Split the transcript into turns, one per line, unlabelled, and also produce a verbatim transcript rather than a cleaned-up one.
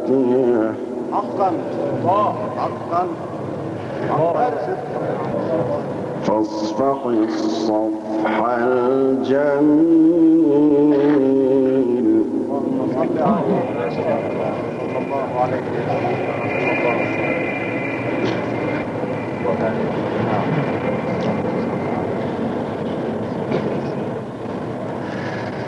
آتيه
حقا حقا حقا
فاصفح الصفح الجميل
اللهم صل عليه صلى الله عليه وسلم.